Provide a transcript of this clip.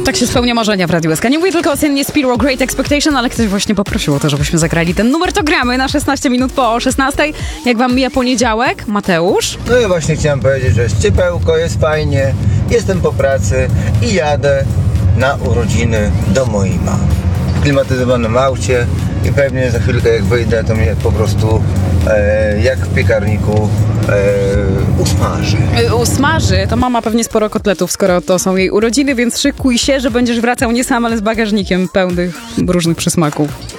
Tak się spełnia marzenia w Radiu SK. Nie mówię tylko o scenie Spiro Great Expectation, ale ktoś właśnie poprosił o to, żebyśmy zagrali ten numer, to gramy na 16 minut po 16. Jak wam mija poniedziałek? Mateusz? No ja właśnie chciałem powiedzieć, że jest ciepełko, jest fajnie, jestem po pracy i jadę na urodziny do mojej mamy. W klimatyzowanym aucie i pewnie za chwilkę jak wyjdę, to mnie po prostu jak w piekarniku usmaży. Usmaży? To mama pewnie sporo kotletów, skoro to są jej urodziny, więc szykuj się, że będziesz wracał nie sam, ale z bagażnikiem pełnych różnych przysmaków.